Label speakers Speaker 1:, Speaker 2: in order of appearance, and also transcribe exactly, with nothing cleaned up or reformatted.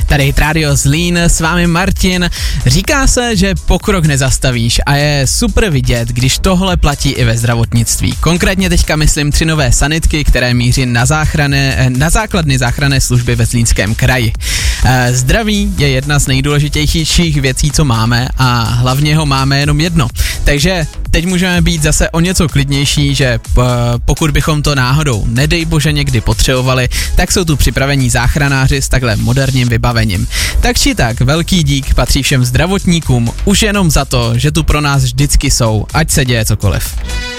Speaker 1: Tady Hit Radio Zlín, s vámi Martin. Říká se, že pokrok nezastavíš a je super vidět, když tohle platí i ve zdravotnictví. Konkrétně teďka myslím tři nové sanitky, které míří na, záchranné, na základny záchranné služby ve Zlínském kraji. Zdraví je jedna z nejdůležitějších věcí, co máme, a hlavně ho máme jenom jedno. Takže teď můžeme být zase o něco klidnější, že pokud bychom to náhodou, nedej bože, někdy potřebovali, tak jsou tu připravení záchranáři s takhle moderním vybavením. Tak či tak, velký dík patří všem zdravotníkům, už jenom za to, že tu pro nás vždycky jsou, ať se děje cokoliv.